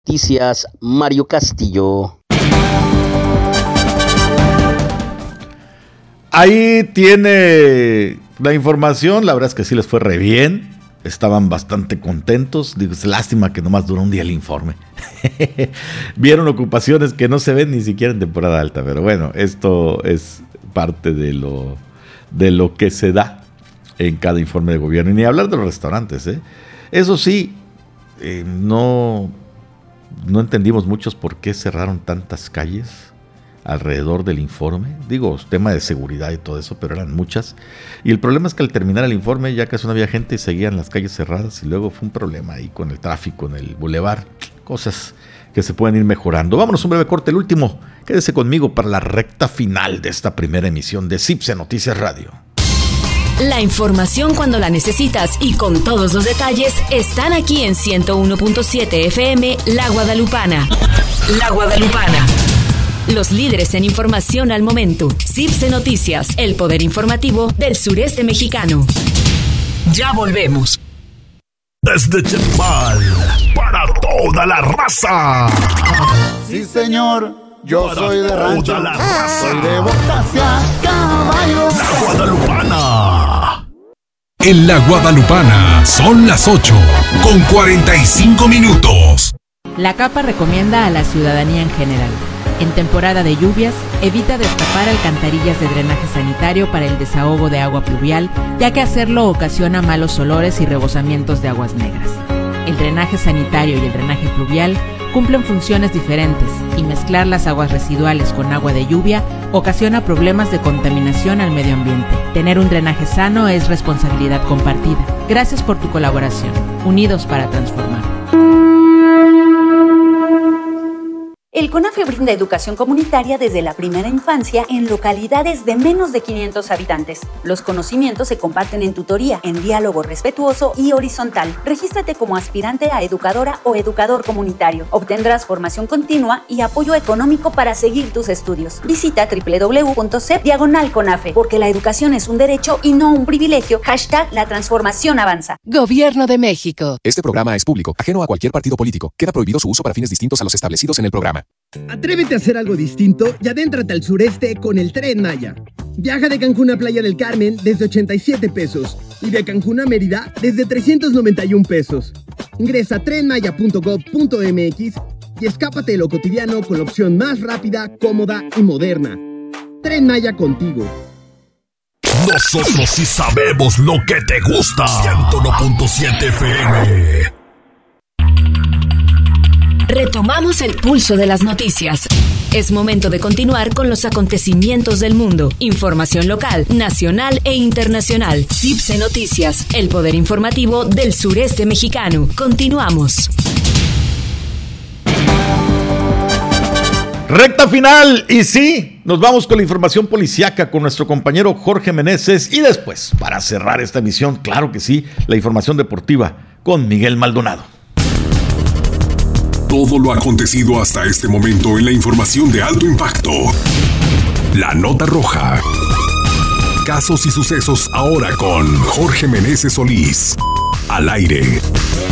Noticias, Mario Castillo. Ahí tiene la información, la verdad es que sí les fue re bien, estaban bastante contentos, digo, es lástima que nomás duró un día el informe. Vieron ocupaciones que no se ven ni siquiera en temporada alta, pero bueno, esto es parte de lo que se da en cada informe de gobierno. Y ni hablar de los restaurantes, ¿eh? Eso sí, no entendimos muchos por qué cerraron tantas calles alrededor del informe. Digo, tema de seguridad y todo eso, pero eran muchas. Y el problema es que al terminar el informe ya casi no había gente y seguían las calles cerradas y luego fue un problema ahí con el tráfico en el bulevar. Cosas que se pueden ir mejorando. Vámonos, un breve corte, el último. Quédese conmigo para la recta final de esta primera emisión de CIPSE Noticias Radio. La información cuando la necesitas y con todos los detalles están aquí en 101.7 FM La Guadalupana. La Guadalupana. Los líderes en información al momento. CIPSE Noticias, el poder informativo del sureste mexicano. Ya volvemos. Desde Chetumal, para toda la raza. Sí, señor, yo para soy de rancho. Toda la raza. Soy de botacia, caballo. La Guadalupana. En La Guadalupana son las 8:45. La CAPA recomienda a la ciudadanía en general: en temporada de lluvias, evita destapar alcantarillas de drenaje sanitario para el desahogo de agua pluvial, ya que hacerlo ocasiona malos olores y rebosamientos de aguas negras. El drenaje sanitario y el drenaje pluvial cumplen funciones diferentes y mezclar las aguas residuales con agua de lluvia ocasiona problemas de contaminación al medio ambiente. Tener un drenaje sano es responsabilidad compartida. Gracias por tu colaboración. Unidos para transformar. El CONAFE brinda educación comunitaria desde la primera infancia en localidades de menos de 500 habitantes. Los conocimientos se comparten en tutoría, en diálogo respetuoso y horizontal. Regístrate como aspirante a educadora o educador comunitario. Obtendrás formación continua y apoyo económico para seguir tus estudios. Visita www.cep/CONAFE, porque la educación es un derecho y no un privilegio. #La transformación avanza. Gobierno de México. Este programa es público, ajeno a cualquier partido político. Queda prohibido su uso para fines distintos a los establecidos en el programa. Atrévete a hacer algo distinto y adéntrate al sureste con el Tren Maya. Viaja de Cancún a Playa del Carmen desde 87 pesos y de Cancún a Mérida desde 391 pesos. Ingresa a trenmaya.gov.mx y escápate de lo cotidiano con la opción más rápida, cómoda y moderna. Tren Maya contigo. Nosotros sí sabemos lo que te gusta. 101.7 FM. Retomamos el pulso de las noticias. Es momento de continuar con los acontecimientos del mundo. Información local, nacional e internacional. CIPSE Noticias, el poder informativo del sureste mexicano. Continuamos. Recta final, y sí, nos vamos con la información policíaca con nuestro compañero Jorge Meneses y después, para cerrar esta emisión, claro que sí, la información deportiva con Miguel Maldonado. Todo lo acontecido hasta este momento en la información de alto impacto. La nota roja. Casos y sucesos ahora con Jorge Meneses Solís. Al aire.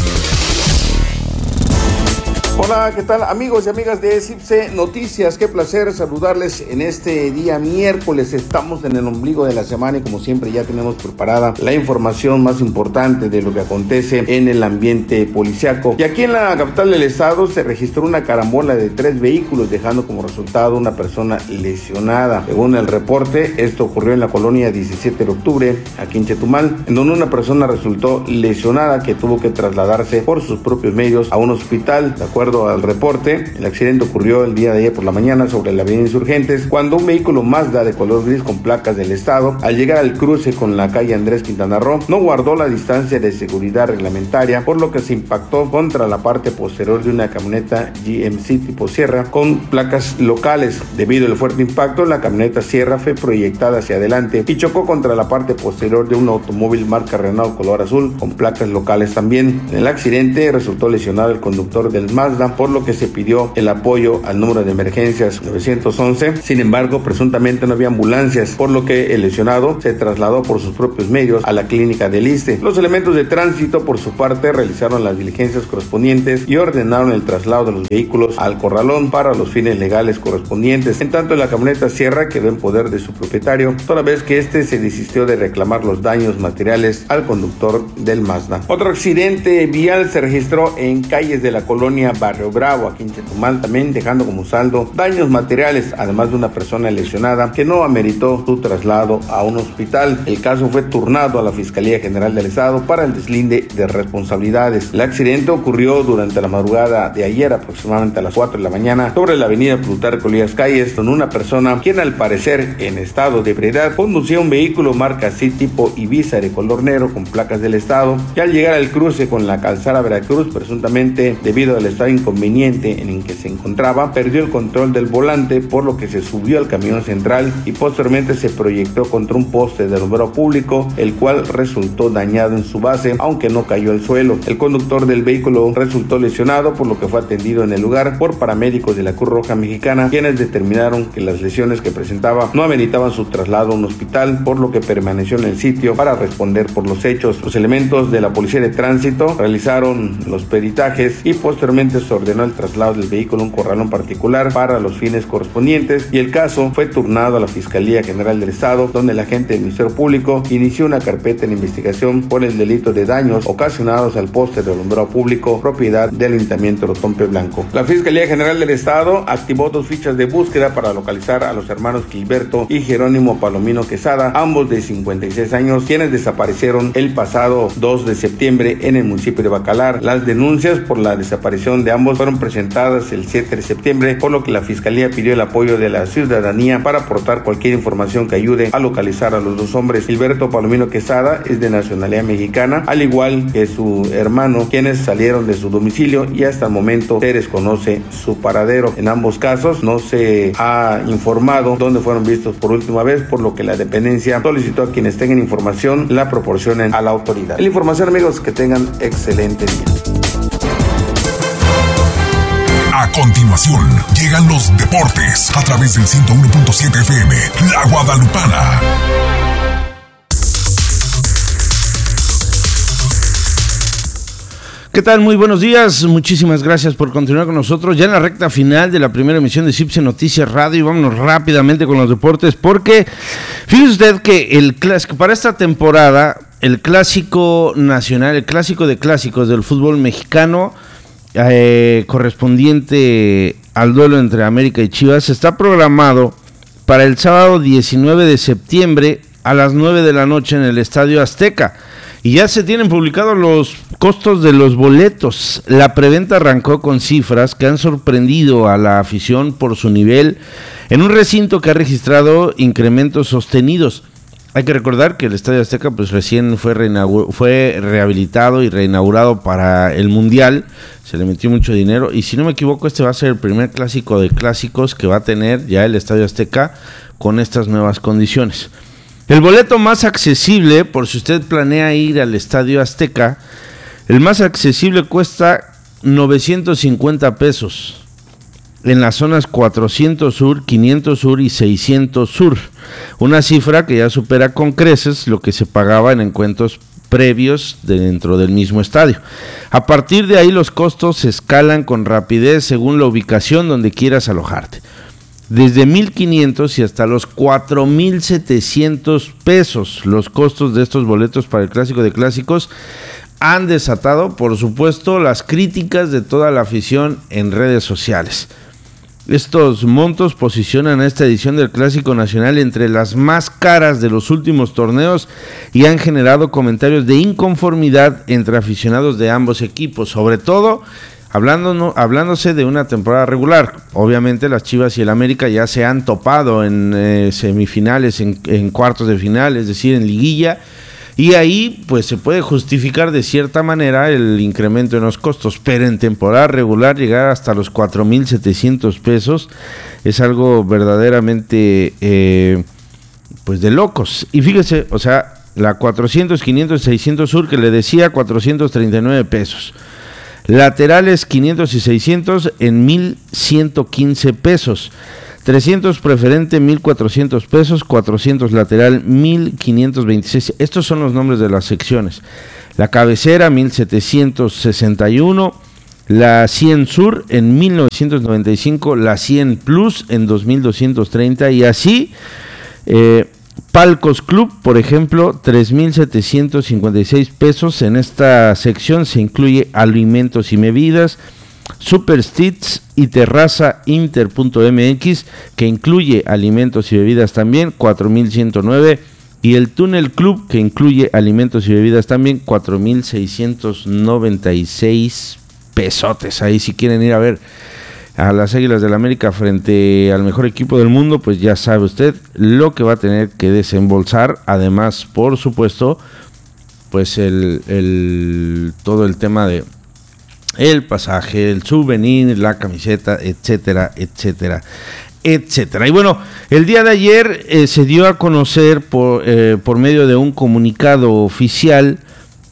Hola, ¿qué tal amigos y amigas de CIPSE Noticias? Qué placer saludarles en este día miércoles. Estamos en el ombligo de la semana y como siempre ya tenemos preparada la información más importante de lo que acontece en el ambiente policiaco. Y aquí en la capital del estado se registró una carambola de 3 vehículos, dejando como resultado una persona lesionada. Según el reporte, esto ocurrió en la colonia 17 de octubre, aquí en Chetumal, en donde una persona resultó lesionada que tuvo que trasladarse por sus propios medios a un hospital. De acuerdo al reporte, el accidente ocurrió el día de ayer por la mañana sobre la avenida Insurgentes, cuando un vehículo Mazda de color gris con placas del estado, al llegar al cruce con la calle Andrés Quintana Roo, no guardó la distancia de seguridad reglamentaria, por lo que se impactó contra la parte posterior de una camioneta GMC tipo Sierra con placas locales. Debido al fuerte impacto, la camioneta Sierra fue proyectada hacia adelante y chocó contra la parte posterior de un automóvil marca Renault color azul con placas locales también. En el accidente resultó lesionado el conductor del Mazda, Mazda, por lo que se pidió el apoyo al número de emergencias 911. Sin embargo, presuntamente no había ambulancias, por lo que el lesionado se trasladó por sus propios medios a la clínica del ISSSTE. Los elementos de tránsito, por su parte, realizaron las diligencias correspondientes y ordenaron el traslado de los vehículos al corralón para los fines legales correspondientes. En tanto, la camioneta Sierra quedó en poder de su propietario, toda vez que este se desistió de reclamar los daños materiales al conductor del Mazda. Otro accidente vial se registró en calles de la colonia Barrio Bravo, aquí en Chetumal, también dejando como saldo daños materiales, además de una persona lesionada que no ameritó su traslado a un hospital. El caso fue turnado a la Fiscalía General del Estado para el deslinde de responsabilidades. El accidente ocurrió durante la madrugada de ayer, aproximadamente a las 4 de la mañana, sobre la avenida Plutarco Elías Calles, con una persona quien, al parecer en estado de ebriedad, conducía un vehículo marca C tipo Ibiza de color negro con placas del estado, y al llegar al cruce con la calzada Veracruz, presuntamente debido al estado inconveniente en el que se encontraba, perdió el control del volante, por lo que se subió al camión central y posteriormente se proyectó contra un poste de alumbrado público, el cual resultó dañado en su base, aunque no cayó al suelo. El conductor del vehículo resultó lesionado, por lo que fue atendido en el lugar por paramédicos de la Cruz Roja Mexicana, quienes determinaron que las lesiones que presentaba no ameritaban su traslado a un hospital, por lo que permaneció en el sitio para responder por los hechos. Los elementos de la Policía de Tránsito realizaron los peritajes y posteriormente se ordenó el traslado del vehículo a un corralón particular para los fines correspondientes, y el caso fue turnado a la Fiscalía General del Estado, donde el agente del Ministerio Público inició una carpeta de investigación por el delito de daños ocasionados al poste de alumbrado público propiedad del Ayuntamiento de Otompe Blanco. La Fiscalía General del Estado activó 2 fichas de búsqueda para localizar a los hermanos Gilberto y Jerónimo Palomino Quesada, ambos de 56 años, quienes desaparecieron el pasado 2 de septiembre en el municipio de Bacalar. Las denuncias por la desaparición de ambos fueron presentadas el 7 de septiembre, por lo que la Fiscalía pidió el apoyo de la ciudadanía para aportar cualquier información que ayude a localizar a los 2 hombres. Gilberto Palomino Quesada es de nacionalidad mexicana, al igual que su hermano, quienes salieron de su domicilio y hasta el momento se desconoce su paradero. En ambos casos no se ha informado dónde fueron vistos por última vez, por lo que la dependencia solicitó a quienes tengan información la proporcionen a la autoridad. La información, amigos, que tengan excelente día. A continuación, llegan los deportes a través del 101.7 FM, La Guadalupana. ¿Qué tal? Muy buenos días, muchísimas gracias por continuar con nosotros ya en la recta final de la primera emisión de CIPSE Noticias Radio, y vámonos rápidamente con los deportes, porque fíjese usted que el clásico para esta temporada, el clásico nacional, el clásico de clásicos del fútbol mexicano, correspondiente al duelo entre América y Chivas, está programado para el sábado 19 de septiembre a las 9 de la noche en el Estadio Azteca. Y ya se tienen publicados los costos de los boletos. La preventa arrancó con cifras que han sorprendido a la afición por su nivel en un recinto que ha registrado incrementos sostenidos. Hay que recordar que el Estadio Azteca pues recién fue rehabilitado y reinaugurado para el Mundial. Se le metió mucho dinero y, si no me equivoco, este va a ser el primer clásico de clásicos que va a tener ya el Estadio Azteca con estas nuevas condiciones. El boleto más accesible, por si usted planea ir al Estadio Azteca, el más accesible cuesta 950 pesos en las zonas 400 Sur, 500 Sur y 600 Sur, una cifra que ya supera con creces lo que se pagaba en encuentros previos dentro del mismo estadio. A partir de ahí los costos se escalan con rapidez según la ubicación donde quieras alojarte. Desde 1,500 y hasta los 4,700 pesos. Los costos de estos boletos para el Clásico de Clásicos han desatado, por supuesto, las críticas de toda la afición en redes sociales. Estos montos posicionan a esta edición del Clásico Nacional entre las más caras de los últimos torneos y han generado comentarios de inconformidad entre aficionados de ambos equipos, sobre todo hablándose de una temporada regular. Obviamente las Chivas y el América ya se han topado en semifinales, en cuartos de final, es decir, en liguilla, y ahí pues se puede justificar de cierta manera el incremento en los costos, pero en temporada regular llegar hasta los 4,700 pesos es algo verdaderamente pues de locos. Y fíjese, o sea, la 400, 500, 600 Sur que le decía, 439 pesos. Laterales 500 y 600 en 1,115 pesos. 300 preferente, 1,400 pesos. 400 lateral, 1,526. Estos son los nombres de las secciones. La cabecera, 1,761. La 100 Sur en 1,995. La 100 Plus en 2,230. Y así, Palcos Club, por ejemplo, 3,756 pesos. En esta sección se incluye alimentos y bebidas. Super Stits y Terraza Inter.mx, que incluye alimentos y bebidas también, 4,109. Y el Túnel Club, que incluye alimentos y bebidas también, 4,696 pesotes. Ahí si quieren ir a ver a las Águilas del América frente al mejor equipo del mundo, pues ya sabe usted lo que va a tener que desembolsar. Además, por supuesto, pues todo el tema de el pasaje, el souvenir, la camiseta, etcétera, etcétera, etcétera. Y bueno, el día de ayer se dio a conocer por medio de un comunicado oficial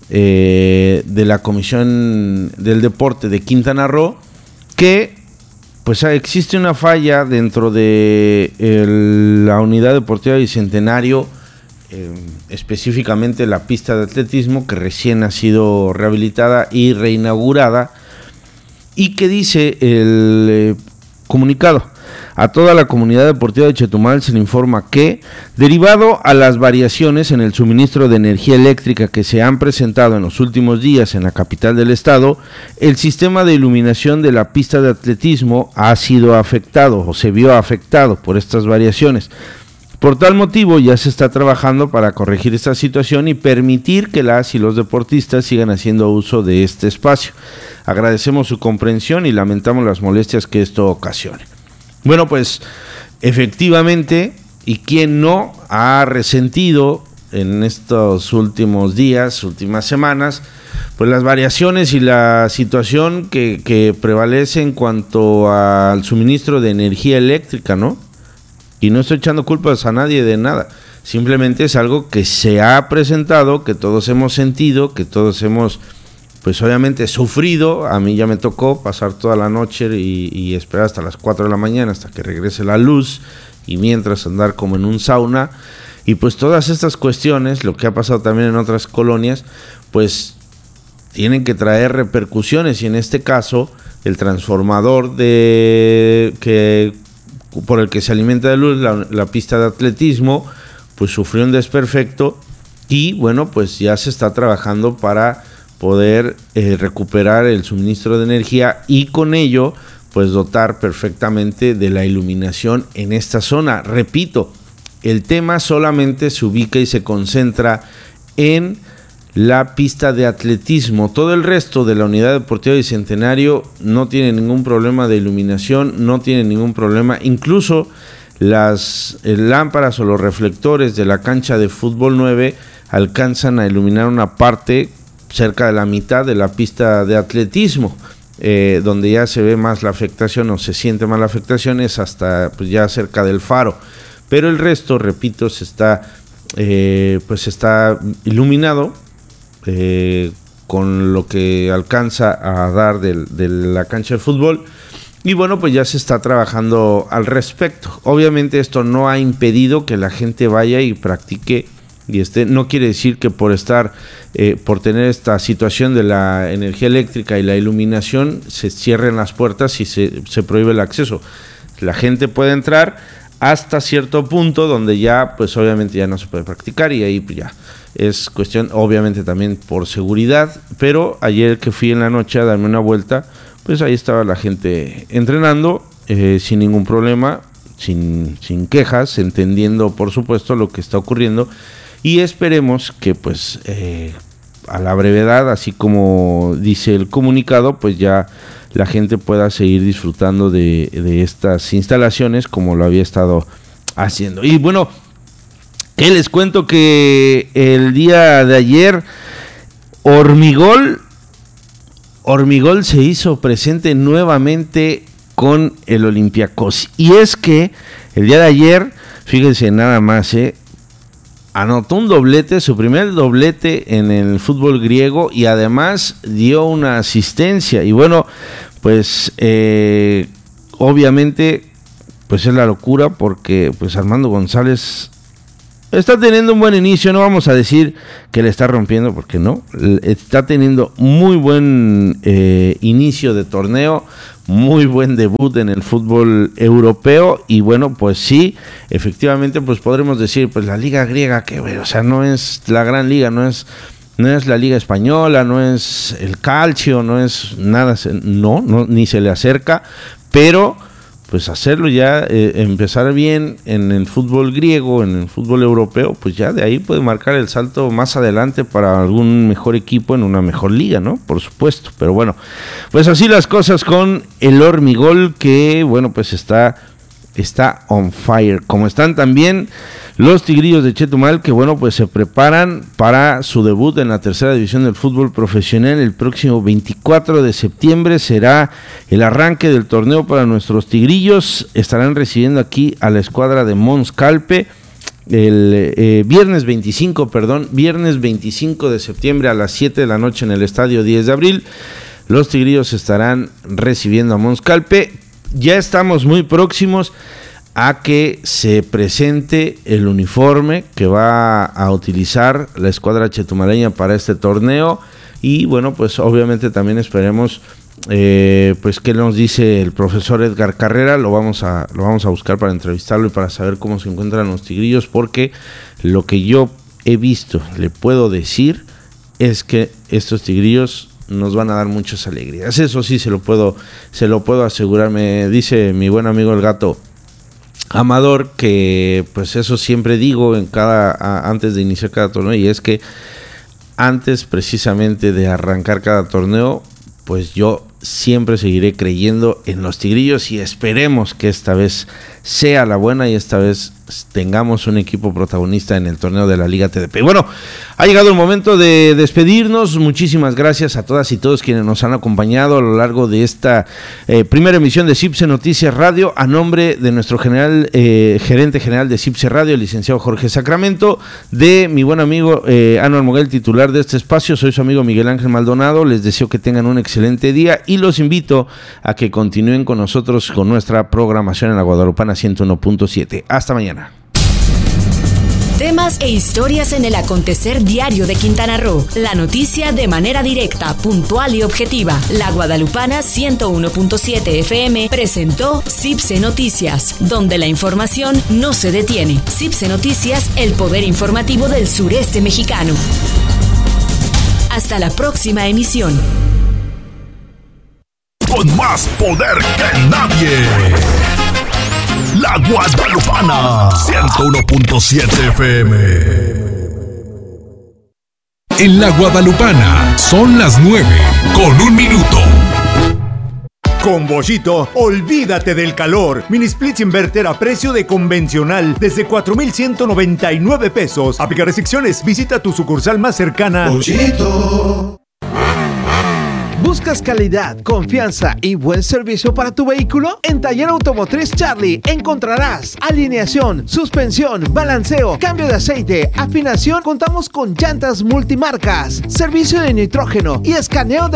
de la Comisión del Deporte de Quintana Roo que pues existe una falla dentro de la Unidad Deportiva Bicentenario, específicamente la pista de atletismo que recién ha sido rehabilitada y reinaugurada, y que dice el comunicado: a toda la comunidad deportiva de Chetumal se le informa que, derivado a las variaciones en el suministro de energía eléctrica que se han presentado en los últimos días en la capital del estado, el sistema de iluminación de la pista de atletismo ha sido afectado o se vio afectado por estas variaciones. Por tal motivo ya se está trabajando para corregir esta situación y permitir que las y los deportistas sigan haciendo uso de este espacio. Agradecemos su comprensión y lamentamos las molestias que esto ocasione. Bueno, pues efectivamente, ¿y quién no ha resentido en estos últimos días, últimas semanas, pues las variaciones y la situación que prevalece en cuanto al suministro de energía eléctrica, ¿no? Y no estoy echando culpas a nadie de nada, simplemente es algo que se ha presentado, que todos hemos sentido, que todos hemos, pues obviamente sufrido. A mí ya me tocó pasar toda la noche y esperar hasta las 4 de la mañana hasta que regrese la luz, y mientras andar como en un sauna, y pues todas estas cuestiones, lo que ha pasado también en otras colonias, pues tienen que traer repercusiones, y en este caso el transformador por el que se alimenta de luz la pista de atletismo, pues sufrió un desperfecto, y bueno, pues ya se está trabajando para poder recuperar el suministro de energía y con ello pues dotar perfectamente de la iluminación en esta zona. Repito, el tema solamente se ubica y se concentra en la pista de atletismo. Todo el resto de la Unidad Deportiva Bicentenario no tiene ningún problema de iluminación, no tiene ningún problema. Incluso las lámparas o los reflectores de la cancha de fútbol 9 alcanzan a iluminar una parte cerca de la mitad de la pista de atletismo. Donde ya se ve más la afectación o se siente más la afectación es hasta pues ya cerca del faro. Pero el resto, repito, está iluminado con lo que alcanza a dar de la cancha de fútbol, y bueno, pues ya se está trabajando al respecto. Obviamente esto no ha impedido que la gente vaya y practique, y no quiere decir que por tener esta situación de la energía eléctrica y la iluminación se cierren las puertas y se prohíbe el acceso. La gente puede entrar hasta cierto punto donde ya pues obviamente ya no se puede practicar, y ahí pues ya es cuestión obviamente también por seguridad. Pero ayer que fui en la noche a darme una vuelta, pues ahí estaba la gente entrenando sin ningún problema, sin quejas, entendiendo por supuesto lo que está ocurriendo, y esperemos que pues a la brevedad, así como dice el comunicado, pues ya la gente pueda seguir disfrutando de estas instalaciones como lo había estado haciendo. Y bueno, que les cuento que el día de ayer Hormigol se hizo presente nuevamente con el Olympiacos. Y es que el día de ayer, fíjense nada más, anotó un doblete, su primer doblete en el fútbol griego, y además dio una asistencia. Y bueno, pues obviamente pues es la locura, porque pues Armando González está teniendo un buen inicio. No vamos a decir que le está rompiendo, porque no, está teniendo muy buen inicio de torneo, muy buen debut en el fútbol europeo. Y bueno, pues sí, efectivamente, pues podremos decir, pues la liga griega, que bueno, o sea, no es la gran liga, no es la liga española, no es el calcio, no es nada, no, ni se le acerca, pero pues hacerlo ya, empezar bien en el fútbol griego, en el fútbol europeo, pues ya de ahí puede marcar el salto más adelante para algún mejor equipo en una mejor liga, ¿no? Por supuesto, pero bueno, pues así las cosas con el Hormigol, que bueno, pues está on fire, como están también los Tigrillos de Chetumal, que bueno, pues se preparan para su debut en la tercera división del fútbol profesional. El próximo 24 de septiembre será el arranque del torneo para nuestros Tigrillos. Estarán recibiendo aquí a la escuadra de Mons Calpe el viernes 25 de septiembre a las 7 de la noche en el estadio 10 de abril. Los Tigrillos estarán recibiendo a Mons Calpe. Ya estamos muy próximos a que se presente el uniforme que va a utilizar la escuadra chetumaleña para este torneo. Y bueno, pues obviamente también esperemos pues qué nos dice el profesor Edgar Carrera. Lo vamos a buscar para entrevistarlo y para saber cómo se encuentran los Tigrillos, porque lo que yo he visto, le puedo decir, es que estos Tigrillos nos van a dar muchas alegrías. Eso sí se lo puedo asegurar. Me dice mi buen amigo el Gato Amador, que pues eso siempre digo antes de iniciar cada torneo, y es que antes precisamente de arrancar cada torneo, pues yo siempre seguiré creyendo en los Tigrillos, y esperemos que esta vez sea la buena y esta vez tengamos un equipo protagonista en el torneo de la Liga TDP. Bueno, ha llegado el momento de despedirnos. Muchísimas gracias a todas y todos quienes nos han acompañado a lo largo de esta primera emisión de CIPSE Noticias Radio. A nombre de nuestro gerente general de CIPSE Radio, el licenciado Jorge Sacramento, de mi buen amigo Anuar Moguel, titular de este espacio, soy su amigo Miguel Ángel Maldonado. Les deseo que tengan un excelente día y los invito a que continúen con nosotros con nuestra programación en la Guadalupana 101.7. Hasta mañana. Temas e historias en el acontecer diario de Quintana Roo. La noticia de manera directa, puntual y objetiva. La Guadalupana 101.7 FM presentó CIPSE Noticias, donde la información no se detiene. CIPSE Noticias, el poder informativo del sureste mexicano. Hasta la próxima emisión. Con más poder que nadie. La Guadalupana 101.7 FM. En La Guadalupana son las 9:01. Con Bollito, olvídate del calor. Mini splits inverter a precio de convencional desde 4,199 pesos. Aplica restricciones. Visita tu sucursal más cercana. Bollito. ¿Buscas calidad, confianza y buen servicio para tu vehículo? En Taller Automotriz Charlie encontrarás alineación, suspensión, balanceo, cambio de aceite, afinación. Contamos con llantas multimarcas, servicio de nitrógeno y escaneo de